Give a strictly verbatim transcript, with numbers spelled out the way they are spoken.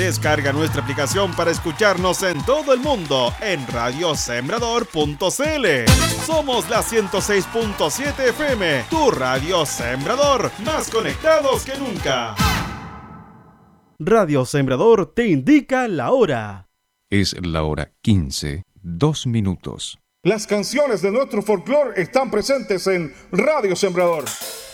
Descarga nuestra aplicación para escucharnos en todo el mundo en radio sembrador punto c l. Somos la ciento seis punto siete F M, tu radio Sembrador, más conectados que nunca. Radio Sembrador te indica la hora. Es la hora quince, dos minutos. Las canciones de nuestro folclore están presentes en Radio Sembrador.